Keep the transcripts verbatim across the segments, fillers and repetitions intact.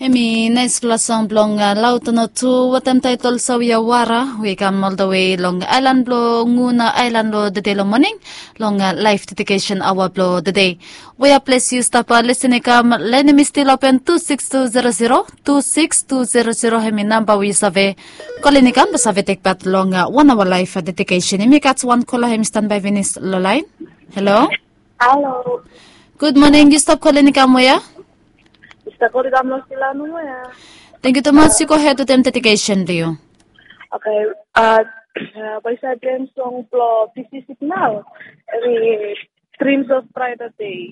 Hemi nice klasong blong lauto no tu watam title sawiya wara we come all the way long island blo nguna island lo the day lo morning long life dedication hour blo the day. We are place you stop listening come line me still open two six two zero zero two six two zero zero hemi number we save calling come save take part long one hour life dedication. Me cats one caller hemi standby Venice lo line. Hello. Hello. Good morning. You stop calling come where? Thank you so much. You go ahead to them dedication to you. Okay. Uh, by sa dream song pro P C signal. Every dreams of Friday day.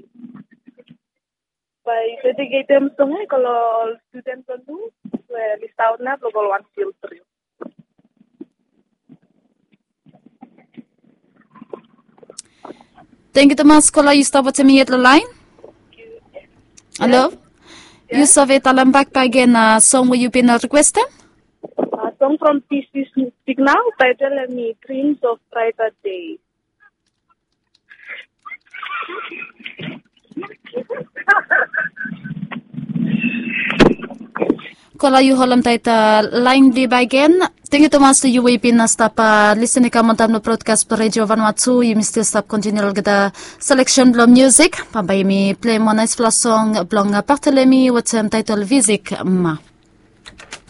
By dedicate them song eh kalau student tu, well list out na kalau one filter. Thank you so much. Kalau you stop at me at the line. Hello. You saved alam back again a song will you been requesting? A song from P C Signal titled me Dreams of Brighter Day. Kalau you holam taita line di bagian, thank you so much to you we been stop uh, listening come on the broadcast per radio Vanuatu. You must stop continue the selection blom music. Pambay mi play mo nice plus song blong partelemi what's um, title Vizik Ma.